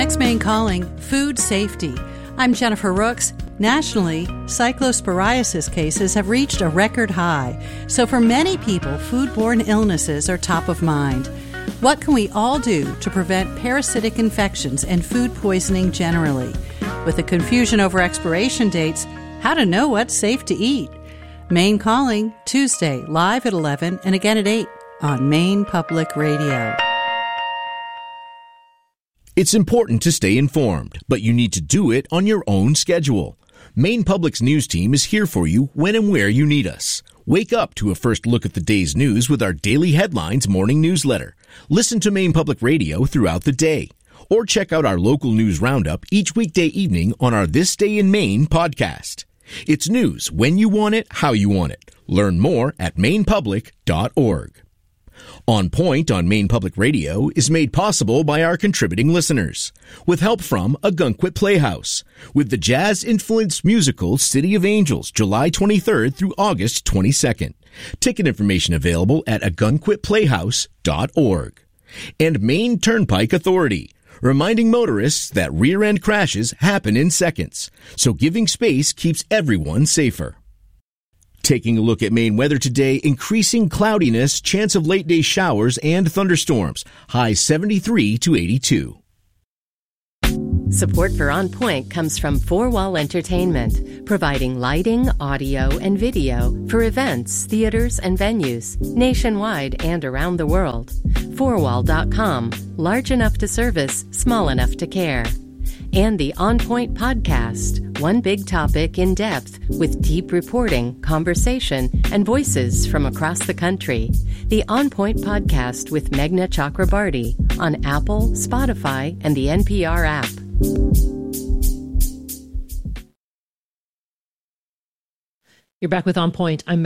next Maine Calling, food safety. I'm Jennifer Rooks. Nationally, cyclosporiasis cases have reached a record high. So for many people, foodborne illnesses are top of mind. What can we all do to prevent parasitic infections and food poisoning generally? With the confusion over expiration dates, how to know what's safe to eat? Maine Calling, Tuesday, live at 11 and again at 8 on Maine Public Radio. It's important to stay informed, but you need to do it on your own schedule. Maine Public's news team is here for you when and where you need us. Wake up to a first look at the day's news with our Daily Headlines morning newsletter. Listen to Maine Public Radio throughout the day. Or check out our local news roundup each weekday evening on our This Day in Maine podcast. It's news when you want it, how you want it. Learn more at mainepublic.org. On Point on Maine Public Radio is made possible by our contributing listeners, with help from Ogunquit Playhouse, with the jazz-influenced musical City of Angels, July 23rd through August 22nd. Ticket information available at ogunquitplayhouse.org. And Maine Turnpike Authority, reminding motorists that rear-end crashes happen in seconds, so giving space keeps everyone safer. Taking a look at Maine weather today, increasing cloudiness, chance of late-day showers and thunderstorms. High 73 to 82. Support for On Point comes from Four Wall Entertainment, providing lighting, audio, and video for events, theaters, and venues nationwide and around the world. Fourwall.com, large enough to service, small enough to care. And the On Point podcast, one big topic in depth with deep reporting, conversation, and voices from across the country. The On Point podcast with Meghna Chakrabarty on Apple, Spotify, and the NPR app. You're back with On Point. I'm